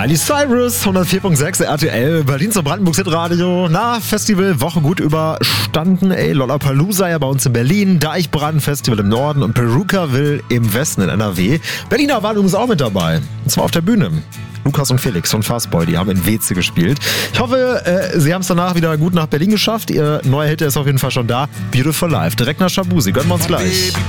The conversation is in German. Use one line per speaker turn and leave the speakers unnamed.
Miley Cyrus, 104.6 RTL, Berlin zum Brandenburgs Hitradio. Festival, Woche gut überstanden. Lollapalooza ja bei uns in Berlin, Deichbrand Festival im Norden und Perukaville im Westen in NRW. Berliner waren übrigens auch mit dabei, und zwar auf der Bühne. Lukas und Felix von Fastboy, die haben in Weze gespielt. Ich hoffe, sie haben es danach wieder gut nach Berlin geschafft. Ihr neuer Hit ist auf jeden Fall schon da. Beautiful Life, direkt nach Shabuzi. Gönnen wir uns gleich.